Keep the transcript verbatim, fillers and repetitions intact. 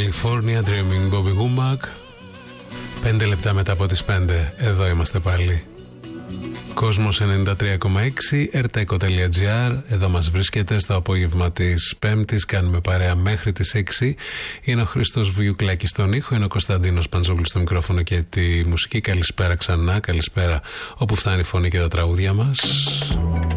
California Dreaming, Bobby Womack. Πέντε λεπτά μετά από τις πέντε, εδώ είμαστε πάλι. Κόσμος ενενήντα τρία κόμμα έξι, ερτέκο τελεία τζι άρ. Εδώ μας βρίσκεται στο απόγευμα της Πέμπτης. Κάνουμε παρέα μέχρι τις έξι. Είναι ο Χρήστος Βουγιουκλάκης στον ήχο, είναι ο Κωνσταντίνος Παντζόγλου στο μικρόφωνο και τη μουσική. Καλησπέρα ξανά, καλησπέρα όπου φτάνει η φωνή και τα τραγούδια μας.